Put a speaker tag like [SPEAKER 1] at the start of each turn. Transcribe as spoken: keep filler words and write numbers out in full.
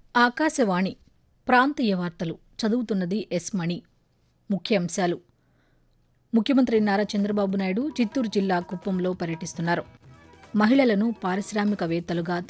[SPEAKER 1] ఆకాశవాణి ప్రాంతీయ వార్తలు చదువుతున్నది ఎస్ మణి. ముఖ్యాంశాలు. ముఖ్యమంత్రి నారా చంద్రబాబు నాయుడు చిత్తూరు జిల్లా కుప్పంలో పర్యటిస్తున్నారు. మహిళలను పారిశ్రామికవేత్తలుగా